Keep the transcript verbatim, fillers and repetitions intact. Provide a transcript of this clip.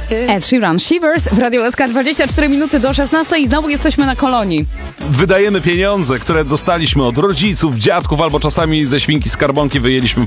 Ed Sheeran, Shivers w Radio S K, dwadzieścia cztery minuty do szesnastej i znowu jesteśmy na kolonii. Wydajemy pieniądze, które dostaliśmy od rodziców, dziadków albo czasami ze świnki skarbonki wyjęliśmy